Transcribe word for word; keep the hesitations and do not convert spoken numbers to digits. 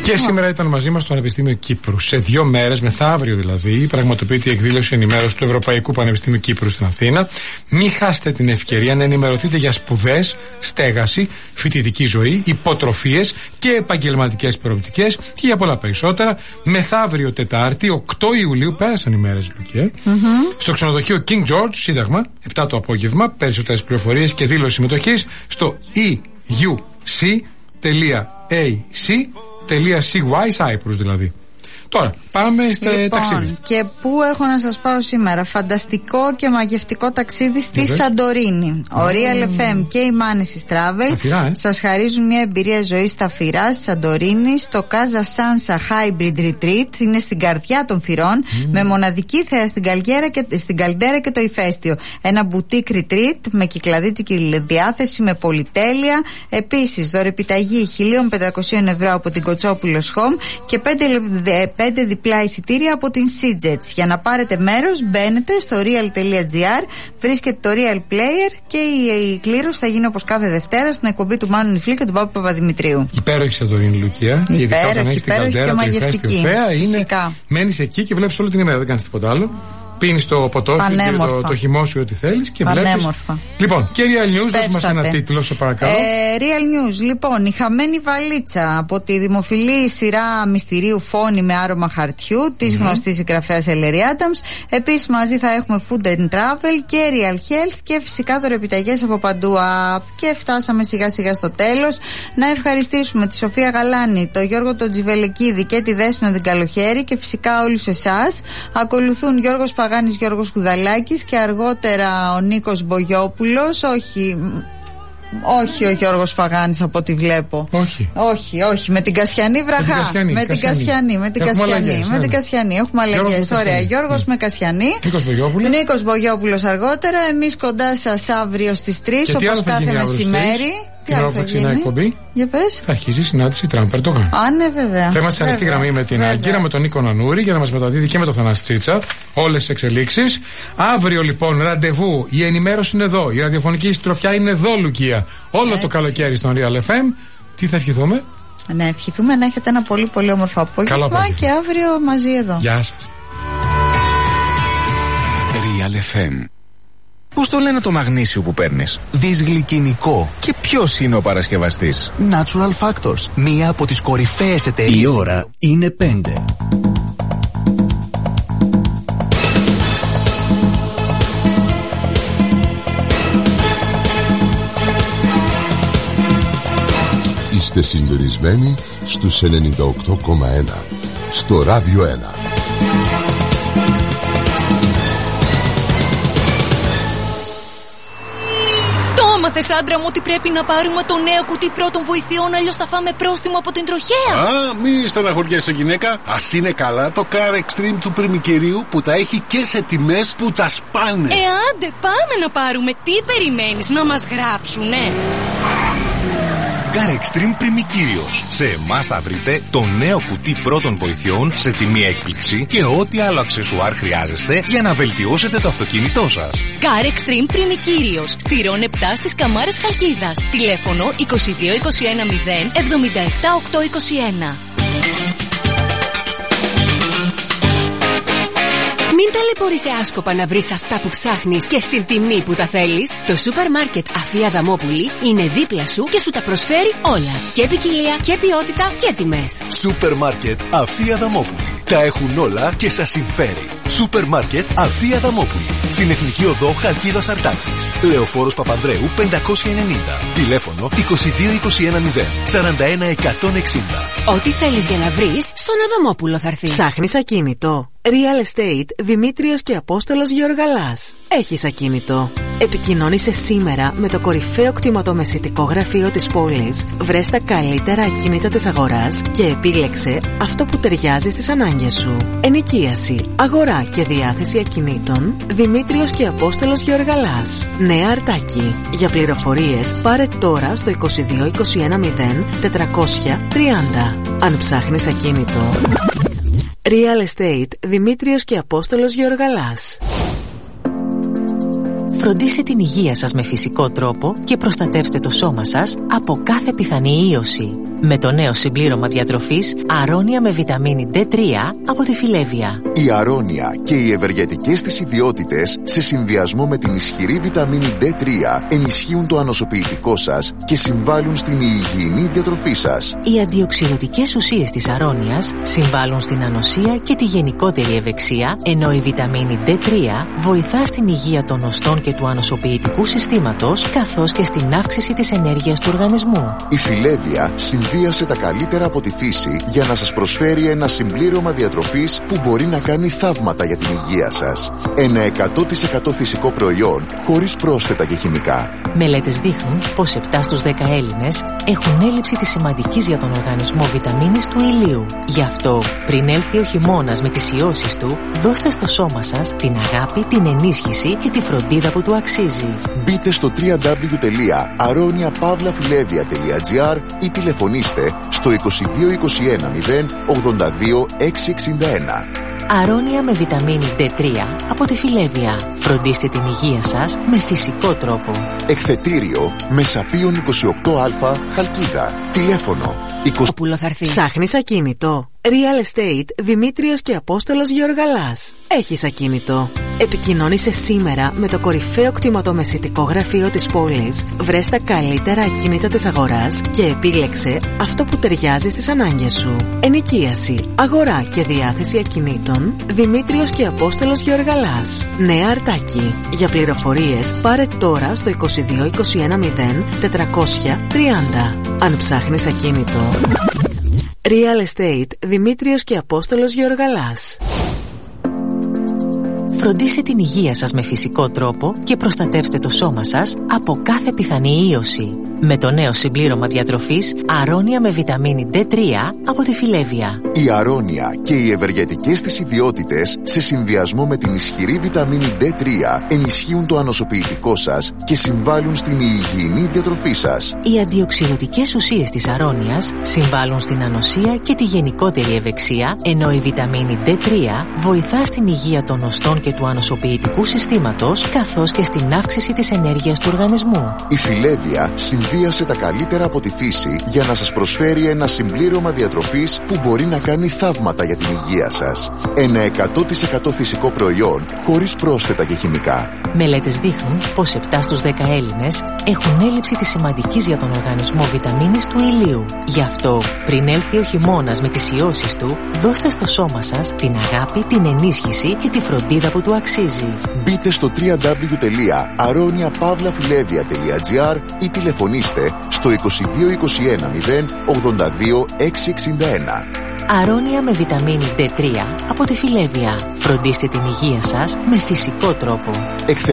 Και σήμερα ήταν μαζί μας στο Πανεπιστήμιο Κύπρου. Σε δύο μέρες, μεθαύριο δηλαδή, πραγματοποιείται η εκδήλωση ενημέρωση του Ευρωπαϊκού Πανεπιστήμιου Κύπρου στην Αθήνα. Μην χάσετε την ευκαιρία να ενημερωθείτε για σπουδές, στέγαση, φοιτητική ζωή, υποτροφίες και επαγγελματικές προοπτικές και για πολλά περισσότερα. Μεθαύριο Τετάρτη, οκτώ Ιουλίου, πέρασαν οι μέρες, Λουκία, mm-hmm. στο ξενοδοχείο King George, Σύνταγμα, επτά το απόγευμα. Περισσότερες πληροφορίες και δήλωση συμμετοχής στο e u c τελεία a c τελεία c y, Cyprus δηλαδή. Τώρα, πάμε στο λοιπόν, ταξίδι. Και πού έχω να σας πάω σήμερα? Φανταστικό και μαγευτικό ταξίδι στη Σαντορίνη. Ο mm. Real εφ εμ και η Μάνησης Travel ε? σας χαρίζουν μια εμπειρία ζωής στα Φυρά, στη Σαντορίνη, στο Casa Sansa Hybrid Retreat. Είναι στην καρδιά των Φυρών, mm. με μοναδική θέα στην, και, στην Καλντέρα και το Ηφαίστειο. Ένα boutique retreat με κυκλαδίτικη διάθεση, με πολυτέλεια. Επίσης, δωρεπιταγή χίλια πεντακόσια ευρώ από την Κοτσόπουλος Home και πέντε πέντε διπλά εισιτήρια από την Seajets. Για να πάρετε μέρος, μπαίνετε στο real τελεία gr, βρίσκεται το Real Player και η, η κλήρωση θα γίνει όπως κάθε Δευτέρα στην εκπομπή του Μάνου Νιφλή και του Πάπου Παπαδημητρίου. Υπέροχη Σαντορίνη, Λουκία. Ειδικά όταν έχεις την Καλντέρα, το Ηφαίστειο θέα, είναι. Μένεις εκεί και βλέπεις όλη την ημέρα, δεν κάνεις τίποτα άλλο. Πίνεις το ποτό σου και το, το χυμό σου, ό,τι θέλεις και βλέπεις. Λοιπόν, και Real News, δώσ' μας ένα τίτλο, σε παρακαλώ. Ε, Real News, λοιπόν, η χαμένη βαλίτσα από τη δημοφιλή σειρά μυστηρίου Φόνη με άρωμα χαρτιού της mm-hmm. γνωστής συγγραφέας Ellery Adams. Επίσης, μαζί θα έχουμε Food and Travel και Real Health και φυσικά δωρεπιταγές από παντού. Και φτάσαμε σιγά σιγά στο τέλος. Να ευχαριστήσουμε τη Σοφία Γαλάνη, τον Γιώργο τον Τζιβελεκίδη και τη Δέσποινα την Καλοχέρη και φυσικά όλους εσάς. Ακολουθούν Γιώργος Παγάνης, Γιώργος Κουδαλάκης και αργότερα ο Νίκος Μπογιόπουλος. Όχι, όχι ο Γιώργος Παγάνης από ό,τι βλέπω. Όχι. Όχι, όχι. Με την Κασιανή Βραχά. Με την Κασιανή. Με την Κασιανή. Με την Κασιανή. Έχουμε αλλαγές. Ωραία. Γιώργος με Κασιανή. Νίκος Μπογιόπουλος. Νίκος Μπογιόπουλος αργότερα. Εμείς κοντά σας αύριο στις τρεις όπως κάθε μεσημέρι. Τι άλλο θα ξεκινάει η εκπομπή? Για πες. Θα αρχίσει η συνάντηση Τραμπ Ερντογάν. Α, ναι, βέβαια. Θα είμαστε σε ανοιχτή γραμμή με την Άγκυρα, με τον Νίκο Νανούρη για να μας μεταδίδει και με τον Θανάση Τσίτσα όλες τις εξελίξεις. Αύριο λοιπόν ραντεβού. Η ενημέρωση είναι εδώ. Η ραδιοφωνική συντροφιά είναι εδώ, Λουκία. Όλο έτσι το καλοκαίρι στον Real εφ εμ. Τι θα ευχηθούμε? Να ευχηθούμε να έχετε ένα πολύ πολύ όμορφο απόγευμα και αύριο μαζί εδώ. Γεια σας. Real εφ εμ. Πώς το λένε το μαγνήσιο που παίρνεις? Δυσγλυκινικό. Και ποιος είναι ο παρασκευαστής? Natural Factors, μία από τις κορυφαίες εταιρείες. Η ώρα είναι πέντε. Είστε συντονισμένοι στους ενενήντα οκτώ κόμμα ένα στο Ράδιο ένα. Μάθες, άντρα μου, ότι πρέπει να πάρουμε το νέο κουτί πρώτων βοηθειών, αλλιώς θα φάμε πρόστιμο από την τροχέα. Α, μη στεναχωριέσαι, γυναίκα. Ας είναι καλά το Car Extreme του Πριμικερίου που τα έχει και σε τιμές που τα σπάνε. Ε, άντε, πάμε να πάρουμε. Τι περιμένεις, να μας γράψουνε? Car Extreme Πριμικύριος. Σε εμάς θα βρείτε το νέο κουτί πρώτων βοηθειών σε τιμή έκπληξη και ό,τι άλλο αξεσουάρ χρειάζεστε για να βελτιώσετε το αυτοκίνητό σας. Car Extreme Πριμικύριος. Στηρών επτά στις Καμάρες Χαλκίδας. Τηλέφωνο είκοσι δύο είκοσι ένα μηδέν εβδομήντα επτά οκτακόσια είκοσι ένα. Μην ταλαιπωρείσαι άσκοπα να βρεις αυτά που ψάχνεις και στην τιμή που τα θέλεις. Το σούπερ μάρκετ Αφία Αδαμόπουλη είναι δίπλα σου και σου τα προσφέρει όλα. Και ποικιλία και ποιότητα και τιμές. Σούπερ μάρκετ Αφία Αδαμόπουλη. Τα έχουν όλα και σας συμφέρει. Σούπερ μάρκετ Αφία Αδαμόπουλη. Στην Εθνική Οδό Χαλκίδας Αρτάκης. Λεωφόρος Παπανδρέου πεντακόσια ενενήντα. Τηλέφωνο είκοσι δύο είκοσι ένα μηδέν σαράντα ένα εκατόν εξήντα. Ό,τι θέλεις για να βρεις, στον Αδαμόπουλο θα έρθεις. Ψάχνεις ακίνητο? Real Estate Δημήτριος και Απόστολος Γεωργαλάς. Έχεις ακίνητο? Επικοινώνησε σήμερα με το κορυφαίο κτηματομεσητικό γραφείο της πόλης. Βρες τα καλύτερα ακίνητα της αγοράς και επίλεξε αυτό που ταιριάζει στις ανάγκες σου. Ενοικίαση, αγορά και διάθεση ακινήτων. Δημήτριος και Απόστολος Γεωργαλάς. Νέα Αρτάκη. Για πληροφορίες πάρε τώρα στο είκοσι δύο είκοσι ένα μηδέν τετρακόσια τριάντα. Αν ψάχνεις ακίνητο, Real Estate Δημήτριος και Απόστολος Γεωργαλάς. Φροντίστε την υγεία σας με φυσικό τρόπο και προστατεύστε το σώμα σας από κάθε πιθανή ίωση. Με το νέο συμπλήρωμα διατροφής Αρώνια με βιταμίνη ντι τρία από τη Φιλέβια. Η Αρώνια και οι ευεργετικές της ιδιότητες σε συνδυασμό με την ισχυρή βιταμίνη ντι τρία ενισχύουν το ανοσοποιητικό σας και συμβάλλουν στην υγιεινή διατροφή σας. Οι αντιοξυδοτικές ουσίες της αρώνιας συμβάλλουν στην ανοσία και τη γενικότερη ευεξία, ενώ η βιταμίνη ντι τρία βοηθά στην υγεία των οστών και του ανοσοποιητικού συστήματος, καθώς και στην αύξηση της ενέργειας του οργανισμού. Η Φιλέβια συνδύασε τα καλύτερα από τη φύση για να σας προσφέρει ένα συμπλήρωμα διατροφής που μπορεί να κάνει θαύματα για την υγεία σας. Ένα εκατό τοις εκατό φυσικό προϊόν χωρίς πρόσθετα και χημικά. Μελέτες δείχνουν πως επτά στους δέκα Έλληνες έχουν έλλειψη της σημαντικής για τον οργανισμό βιταμίνης του ηλίου. Γι' αυτό, πριν έλθει ο χειμώνας με τις ιώσεις του, δώστε στο σώμα σας την αγάπη, την ενίσχυση και τη φροντίδα που του αξίζει. Μπείτε στο double-u double-u double-u τελεία αρώνια παύλα φιλέβια τελεία τζι άρ ή τηλεφωνήστε στο είκοσι δύο είκοσι ένα μηδέν ογδόντα δύο εξακόσια εξήντα ένα. Αρώνια με βιταμίνη ντι τρία από τη Φιλέβια. Φροντίστε την υγεία σας με φυσικό τρόπο. Εκθετήριο Μεσαπίων είκοσι οκτώ α Χαλκίδα. Τηλέφωνο είκοσι... Ψάχνεις ακίνητο? Real Estate Δημήτριος και Απόστολος Γεωργαλάς. Έχεις ακίνητο? Επικοινώνησε σήμερα με το κορυφαίο κτηματομεσητικό γραφείο της πόλης. Βρες τα καλύτερα ακίνητα της αγοράς και επίλεξε αυτό που ταιριάζει στις ανάγκες σου. Ενοικίαση, αγορά και διάθεση ακινήτων. Δημήτριος και Απόστολος Γεωργαλάς. Νέα Αρτάκη. Για πληροφορίες πάρε τώρα στο είκοσι δύο είκοσι ένα μηδέν τετρακόσια τριάντα. Αν ψάχνεις ακίνητο, Real Estate Δημήτριος και Απόστολος Γεωργαλάς. Φροντίστε την υγεία σας με φυσικό τρόπο και προστατέψτε το σώμα σας από κάθε πιθανή ίωση. Με το νέο συμπλήρωμα διατροφής Αρώνια με βιταμίνη ντι τρία από τη Φιλέβια. Η Αρώνια και οι ευεργετικές της ιδιότητες σε συνδυασμό με την ισχυρή βιταμίνη ντι τρία ενισχύουν το ανοσοποιητικό σας και συμβάλλουν στην υγιεινή διατροφή σας. Οι αντιοξυδοτικές ουσίες της αρώνιας συμβάλλουν στην ανοσία και τη γενικότερη ευεξία, ενώ η βιταμίνη ντι τρία βοηθά στην υγεία των οστών και του ανοσοποιητικού συστήματος, καθώς και στην αύξηση της ενέργειας του οργανισμού. Η Φιλέβια συνδύασε τα καλύτερα από τη φύση για να σας προσφέρει ένα συμπλήρωμα διατροφής που μπορεί να κάνει θαύματα για την υγεία σας. Ένα εκατό τοις εκατό φυσικό προϊόν χωρίς πρόσθετα και χημικά. Μελέτες δείχνουν πως επτά στους δέκα Έλληνες έχουν έλλειψη της σημαντικής για τον οργανισμό βιταμίνης του ηλίου. Γι' αυτό, πριν έλθει ο χειμώνας με τις ιώσεις του, δώστε στο σώμα σας την αγάπη, την ενίσχυση και τη φροντίδα που του αξίζει. Μπείτε στο double-u double-u double-u τελεία αρώνια παύλα φιλέβια τελεία τζι άρ ή τηλεφωνήστε στο είκοσι δύο είκοσι ένα μηδέν ογδόντα δύο εξακόσια εξήντα ένα. Αρώνια με βιταμίνη ντι τρία από τη Φιλέβια. Φροντίστε την υγεία σας με φυσικό τρόπο.